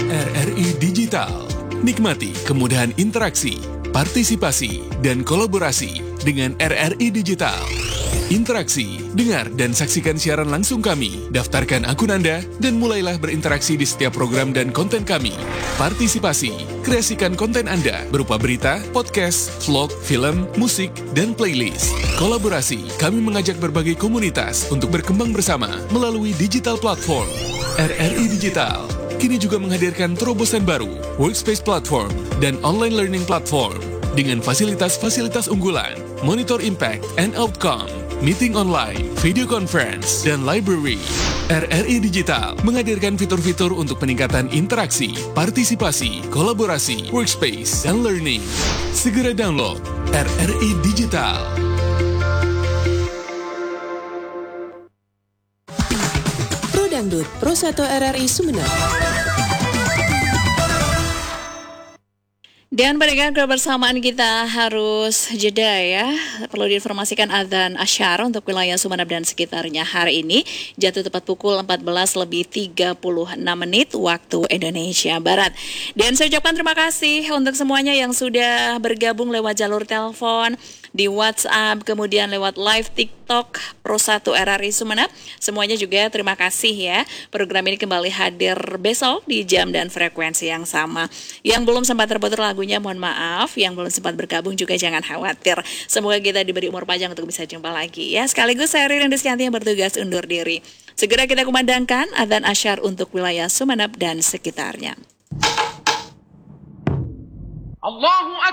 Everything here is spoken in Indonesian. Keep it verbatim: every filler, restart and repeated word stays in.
R R I Digital. Nikmati kemudahan interaksi, partisipasi, dan kolaborasi dengan R R I Digital. Interaksi, dengar dan saksikan siaran langsung kami, daftarkan akun Anda, dan mulailah berinteraksi di setiap program dan konten kami. Partisipasi, kreasikan konten Anda berupa berita, podcast, vlog, film, musik, dan playlist. Kolaborasi, kami mengajak berbagai komunitas untuk berkembang bersama melalui digital platform. R R I Digital kini juga menghadirkan terobosan baru, workspace platform, dan online learning platform dengan fasilitas-fasilitas unggulan, monitor impact and outcome, meeting online, video conference, dan library. R R I Digital menghadirkan fitur-fitur untuk peningkatan interaksi, partisipasi, kolaborasi, workspace, dan learning. Segera download R R I Digital. Pro Dangdut, Pro satu R R I Sumeneb. Dan pendengar kebersamaan kita harus jeda ya. Perlu diinformasikan adzan asyar untuk wilayah Sumeneb dan sekitarnya hari ini jatuh tepat pukul empat belas lebih tiga puluh enam menit waktu Indonesia Barat. Dan saya ucapkan terima kasih untuk semuanya yang sudah bergabung lewat jalur telepon, di WhatsApp, kemudian lewat live TikTok Pro satu R R I Sumeneb. Semuanya juga terima kasih ya. Program ini kembali hadir besok di jam dan frekuensi yang sama. Yang belum sempat terputar lagunya mohon maaf, yang belum sempat bergabung juga jangan khawatir. Semoga kita diberi umur panjang untuk bisa jumpa lagi ya. Sekaligus saya Ririn Desyanti yang bertugas undur diri. Segera kita kumandangkan adzan asyar untuk wilayah Sumeneb dan sekitarnya. Allahu